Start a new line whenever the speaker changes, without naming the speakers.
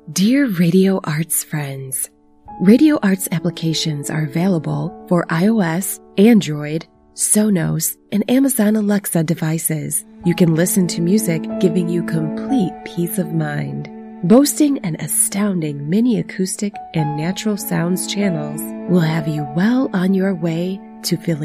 Dear Radio Arts friends, Radio Arts applications are available for iOS, Android, Sonos, and Amazon Alexa devices. You can listen to music giving you complete peace of mind. Boasting an astounding mini acoustic and natural sounds channels will have you well on your way to feeling